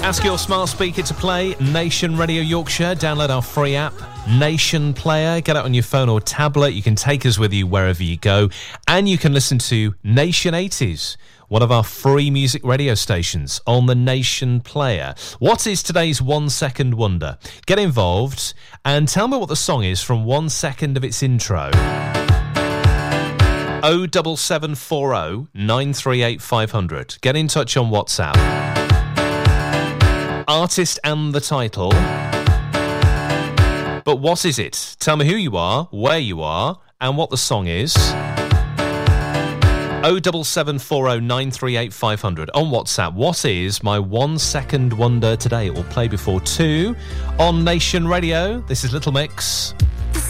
Ask your smart speaker to play Nation Radio Yorkshire. Download our free app, Nation Player. Get it on your phone or tablet. You can take us with you wherever you go. And you can listen to Nation 80s, one of our free music radio stations, on the Nation Player. What is today's 1 second wonder? Get involved and tell me what the song is from 1 second of its intro. 07740 938 500. Get in touch on WhatsApp. Artist and the title. But what is it? Tell me who you are, where you are, and what the song is. 07740 938 500 on WhatsApp. What is my 1 second wonder today? It will play before 2 on Nation Radio. This is Little Mix.